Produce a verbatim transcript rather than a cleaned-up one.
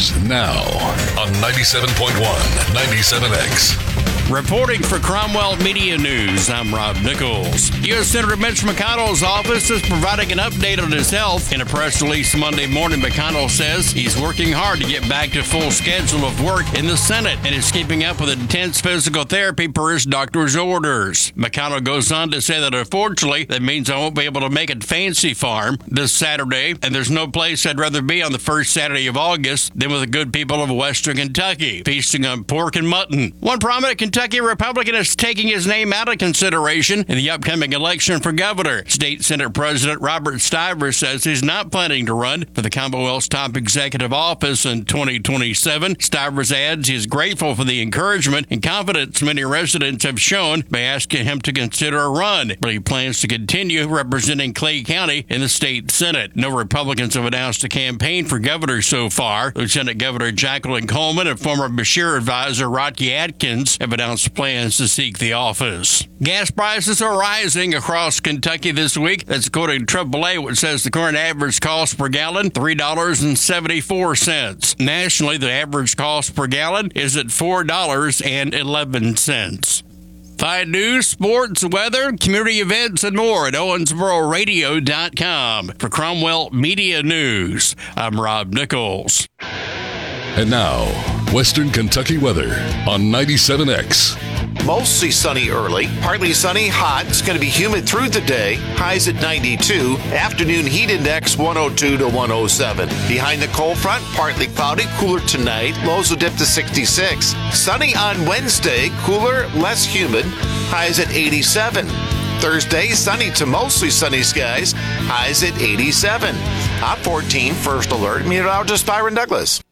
News now on ninety-seven point one, ninety-seven X. Reporting for Cromwell Media News, I'm Rob Nichols. U S Senator Mitch McConnell's office is providing an update on his health. In a press release Monday morning, McConnell says he's working hard to get back to full schedule of work in the Senate and is keeping up with intense physical therapy per his doctor's orders. McConnell goes on to say that unfortunately, that means I won't be able to make it Fancy Farm this Saturday, and there's no place I'd rather be on the first Saturday of August than with the good people of Western Kentucky, feasting on pork and mutton. One prominent Kentucky Republican is taking his name out of consideration in the upcoming election for governor. State Senate President Robert Stivers says he's not planning to run for the Commonwealth's top executive office in twenty twenty-seven. Stivers adds he is grateful for the encouragement and confidence many residents have shown by asking him to consider a run, but he plans to continue representing Clay County in the state Senate. No Republicans have announced a campaign for governor so far. Lieutenant Governor Jacqueline Coleman and former Beshear advisor Rocky Atkins have announced plans to seek the office. Gas prices are rising across Kentucky this week. That's according to triple A, which says the current average cost per gallon, three dollars and seventy-four cents. Nationally, the average cost per gallon is at four dollars and eleven cents. Find news, sports, weather, community events, and more at owensboro radio dot com. For Cromwell Media News, I'm Rob Nichols. And now, Western Kentucky weather on ninety-seven X. Mostly sunny early, partly sunny, hot. It's going to be humid through the day. Highs at ninety-two. Afternoon heat index one oh two to one oh seven. Behind the cold front, partly cloudy, cooler tonight. Lows will dip to sixty-six. Sunny on Wednesday, cooler, less humid. Highs at eighty-seven. Thursday, sunny to mostly sunny skies. Highs at eighty-seven. I'm fourteen, First Alert. Meteorologist Byron Douglas.